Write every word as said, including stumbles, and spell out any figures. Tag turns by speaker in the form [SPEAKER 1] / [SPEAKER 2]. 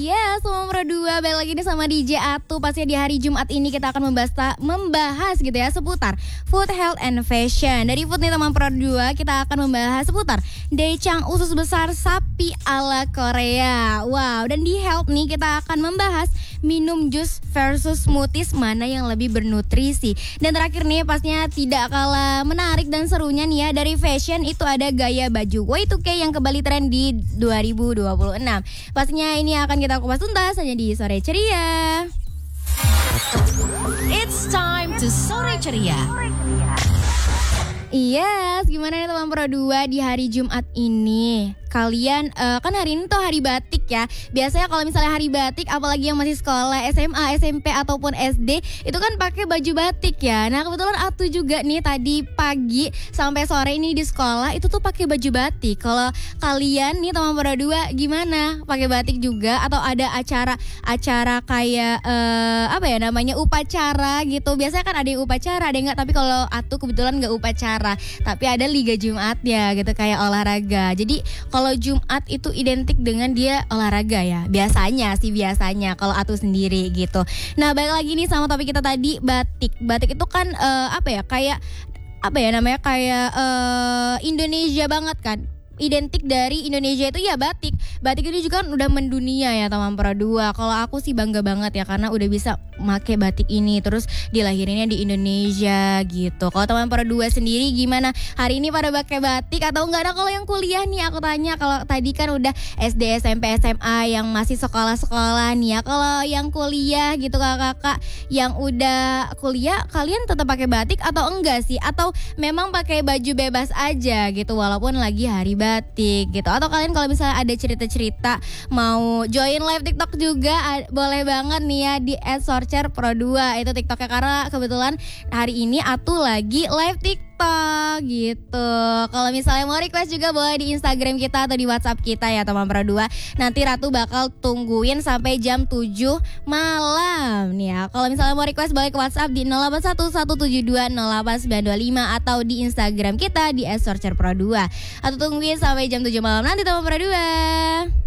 [SPEAKER 1] Ya, semua Pro dua balik lagi nih sama D J Atu. Pastinya di hari Jumat ini kita akan membahas, membahas gitu ya seputar food, health, and fashion. Dari food nih teman Pro dua, kita akan membahas seputar Daecang usus besar sapi ala Korea. Wow, dan di health nih kita akan membahas minum jus versus smoothies, mana yang lebih bernutrisi. Dan terakhir nih pastinya tidak kalah menarik dan serunya nih ya, dari fashion itu ada gaya baju Y two K yang kembali tren di dua ribu dua puluh enam. Pastinya ini akan kita kupas tuntas hanya di Sore Ceria.
[SPEAKER 2] It's time to Sore Ceria.
[SPEAKER 1] Iya, yes, gimana nih teman Pro dua di hari Jumat ini? Kalian uh, kan hari ini tuh hari batik ya. Biasanya kalau misalnya hari batik, apalagi yang masih sekolah S M A, S M P ataupun S D, itu kan pakai baju batik ya. Nah kebetulan Atu juga nih tadi pagi sampai sore ini di sekolah itu tuh pakai baju batik. Kalau kalian nih teman Pro dua gimana? Pakai batik juga atau ada acara-acara kayak uh, apa ya namanya upacara gitu? Biasanya kan ada yang upacara, ada yang enggak. Tapi kalau Atu kebetulan nggak upacara, tapi ada Liga Jumat ya gitu, kayak olahraga. Jadi kalau Jumat itu identik dengan dia olahraga ya. Biasanya sih biasanya kalau Atu sendiri gitu. Nah, balik lagi nih sama topik kita tadi, batik. Batik itu kan uh, apa ya? Kayak apa ya namanya? Kayak uh, Indonesia banget kan. Identik dari Indonesia itu ya batik. Batik ini juga kan udah mendunia ya teman Pro dua. Kalau aku sih bangga banget ya karena udah bisa make batik ini, terus dilahirinnya di Indonesia gitu. Kalau teman Pro dua sendiri gimana? Hari ini pada pakai batik atau enggak? Ada kalau yang kuliah nih aku tanya, kalau tadi kan udah S D, S M P, S M A yang masih sekolah-sekolah nih ya. Kalau yang kuliah gitu kakak-kakak yang udah kuliah, kalian tetap pakai batik atau enggak sih? Atau memang pakai baju bebas aja gitu walaupun lagi hari batik? batik gitu. Atau kalian kalau misalnya ada cerita-cerita mau join live TikTok juga, a- boleh banget nih ya di et sorcer pro dua itu TikToknya, karena kebetulan hari ini Atu lagi live TikTok gitu. Kalau misalnya mau request juga boleh di Instagram kita atau di WhatsApp kita ya teman Pro dua. Nanti Ratu bakal tungguin sampai jam tujuh malam nih ya. Kalau misalnya mau request boleh ke WhatsApp di nol delapan satu satu tujuh dua nol delapan sembilan dua lima atau di Instagram kita di et sorcer pro dua. Atau tungguin sampai jam tujuh malam nanti teman Pro dua.